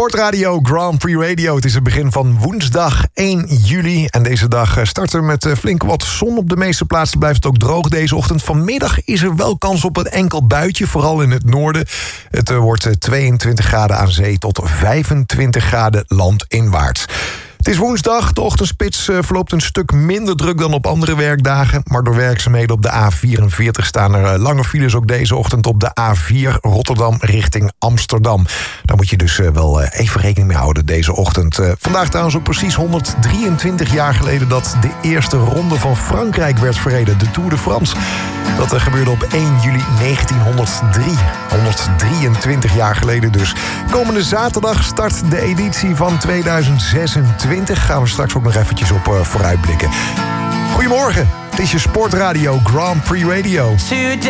Sportradio Grand Prix Radio. Het is het begin van woensdag 1 juli. En deze dag start er met flink wat zon op de meeste plaatsen. Blijft het ook droog deze ochtend. Vanmiddag is er wel kans op een enkel buitje, vooral in het noorden. Het wordt 22 graden aan zee tot 25 graden landinwaarts. Het is woensdag, de ochtendspits verloopt een stuk minder druk dan op andere werkdagen. Maar door werkzaamheden op de A44 staan er lange files ook deze ochtend op de A4 Rotterdam richting Amsterdam. Daar moet je dus wel even rekening mee houden deze ochtend. Vandaag trouwens ook precies 123 jaar geleden dat de eerste ronde van Frankrijk werd verreden, de Tour de France. Dat gebeurde op 1 juli 1903. 123 jaar geleden dus. Komende zaterdag start de editie van 2026. Gaan we straks ook nog eventjes op vooruitblikken. Goedemorgen, het is je Sportradio Grand Prix Radio.